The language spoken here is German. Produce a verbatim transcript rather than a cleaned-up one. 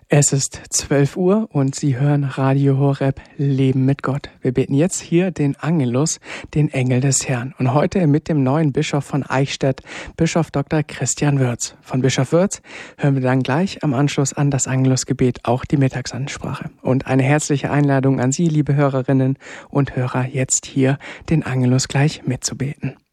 Es ist zwölf Uhr und Sie hören Radio Horeb Leben mit Gott. Wir beten jetzt hier den Angelus, den Engel des Herrn. Und heute mit dem neuen Bischof von Eichstätt, Bischof Doktor Christian Würz. Von Bischof Würz hören wir dann gleich am Anschluss an das Angelusgebet auch die Mittagsansprache. Und eine herzliche Einladung an Sie, liebe Hörerinnen und Hörer, jetzt hier den Angelus gleich mitzubeten.